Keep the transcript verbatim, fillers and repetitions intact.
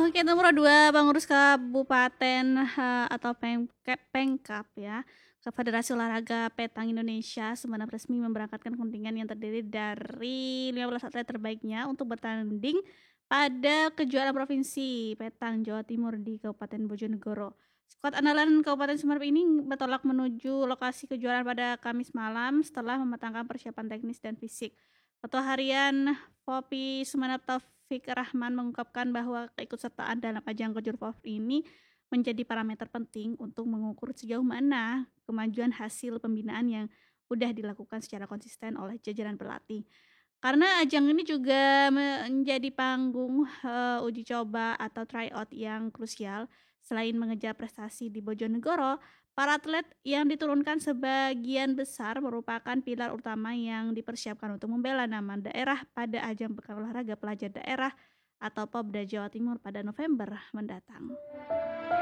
Oke, nomor dua, pengurus kabupaten, eee, atau pengkep Pengkap ya, ke Federasi Olahraga Petang Indonesia Semenanjung resmi memberangkatkan kontingen yang terdiri dari lima belas atlet terbaiknya untuk bertanding pada kejuaraan provinsi Petang Jawa Timur di Kabupaten Bojonegoro. Skuad andalan Kabupaten Sumeneb ini bertolak menuju lokasi kejuaraan pada Kamis malam setelah mematangkan persiapan teknis dan fisik. Ketua Harian Fopi Sumeneb Taufik Rahman mengungkapkan bahwa keikutsertaan dalam ajang Kejur Pop ini menjadi parameter penting untuk mengukur sejauh mana kemajuan hasil pembinaan yang sudah dilakukan secara konsisten oleh jajaran pelatih. Karena ajang ini juga menjadi panggung eh, uji coba atau tryout yang krusial. Selain mengejar prestasi di Bojonegoro, para atlet yang diturunkan sebagian besar merupakan pilar utama yang dipersiapkan untuk membela nama daerah pada ajang Pekan Olahraga Pelajar Daerah atau Popda Jawa Timur pada November mendatang.